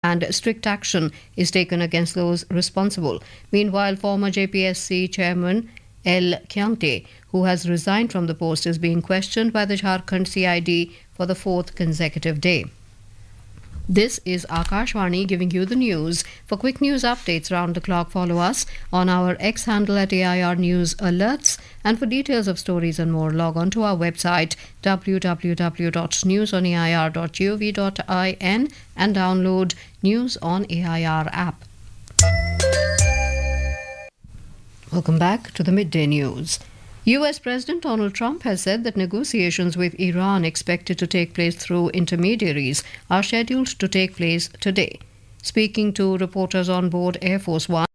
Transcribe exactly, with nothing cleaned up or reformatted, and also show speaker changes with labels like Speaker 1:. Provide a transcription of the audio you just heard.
Speaker 1: and strict action is taken against those responsible. Meanwhile, former J P S C chairman L. Kyangte, who has resigned from the post, is being questioned by the Jharkhand C I D for the fourth consecutive day. This is Akashvani giving you the news. For quick news updates round the clock, follow us on our X handle at A I R News Alerts. And for details of stories and more, log on to our website w w w dot news on a i r dot gov dot in and download News on A I R app. Welcome back to the Midday News. U S President Donald Trump has said that negotiations with Iran expected to take place through intermediaries are scheduled to take place today. Speaking to reporters on board Air Force One,